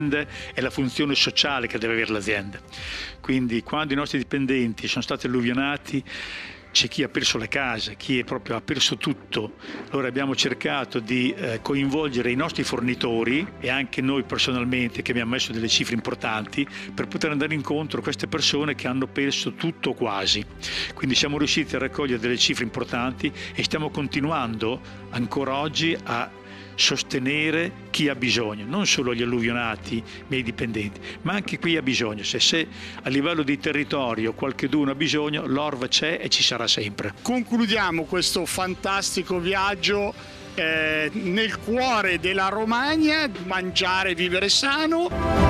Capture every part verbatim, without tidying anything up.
è la funzione sociale che deve avere l'azienda. Quindi quando i nostri dipendenti sono stati alluvionati, c'è chi ha perso la casa, chi è proprio ha perso tutto. Allora abbiamo cercato di eh, coinvolgere i nostri fornitori e anche noi personalmente, che abbiamo messo delle cifre importanti, per poter andare incontro a queste persone che hanno perso tutto quasi. Quindi siamo riusciti a raccogliere delle cifre importanti e stiamo continuando ancora oggi a sostenere chi ha bisogno, non solo gli alluvionati, ma i dipendenti, ma anche chi ha bisogno. Se, se a livello di territorio qualcheduno ha bisogno, l'Orva c'è e ci sarà sempre. Concludiamo questo fantastico viaggio eh, nel cuore della Romagna, mangiare e vivere sano.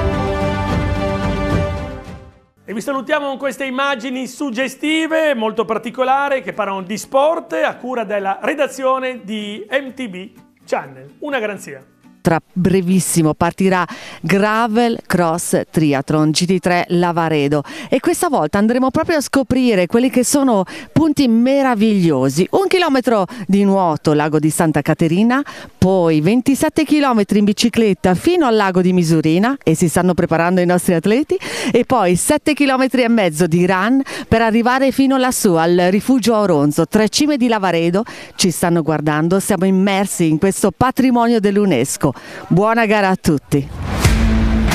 E vi salutiamo con queste immagini suggestive, molto particolari, che parlano di sport a cura della redazione di M T B Channel. Una garanzia. Tra brevissimo partirà Gravel Cross Triathlon G T tre Lavaredo e questa volta andremo proprio a scoprire quelli che sono punti meravigliosi. Un chilometro di nuoto Lago di Santa Caterina, poi ventisette chilometri in bicicletta fino al lago di Misurina, e si stanno preparando i nostri atleti, e poi sette chilometri e mezzo di run per arrivare fino lassù al rifugio Auronzo. Tre cime di Lavaredo ci stanno guardando, siamo immersi in questo patrimonio dell'UNESCO. Buona gara a tutti!